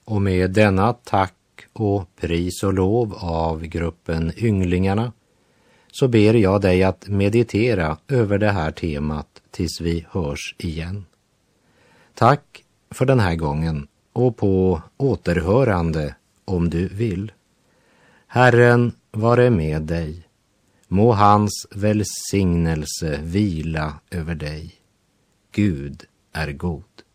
Och med denna tack och pris och lov av gruppen Ynglingarna så ber jag dig att meditera över det här temat tills vi hörs igen. Tack för den här gången och på återhörande om du vill. Herren vare med dig. Må hans välsignelse vila över dig. Gud är god.